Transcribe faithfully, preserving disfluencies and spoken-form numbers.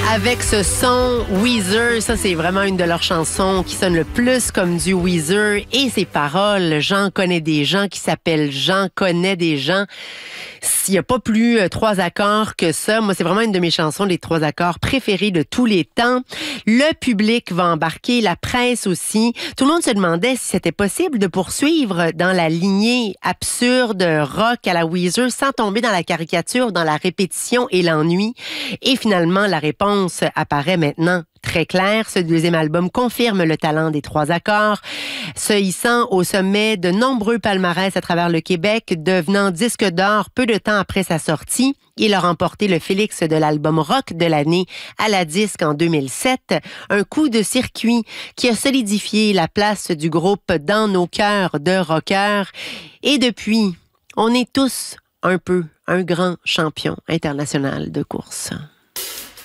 Avec ce son, Weezer, ça c'est vraiment une de leurs chansons qui sonne le plus comme du Weezer. Et ses paroles, J'en connais des gens qui s'appellent J'en connais des gens. S'il n'y a pas plus euh, trois accords que ça, moi c'est vraiment une de mes chansons, les trois accords préférés de tous les temps. Le public va embarquer, la presse aussi. Tout le monde se demandait si c'était possible de poursuivre dans la lignée absurde rock à la Weezer sans tomber dans la caricature, dans la répétition et l'ennui. Et finalement, la réponse apparaît maintenant très clair. Ce deuxième album confirme le talent des trois accords, se hissant au sommet de nombreux palmarès à travers le Québec, devenant disque d'or peu de temps après sa sortie. Il a remporté le Félix de l'album rock de l'année à la disque en deux mille sept, un coup de circuit qui a solidifié la place du groupe dans nos cœurs de rockers. Et depuis, on est tous un peu un grand champion international de course.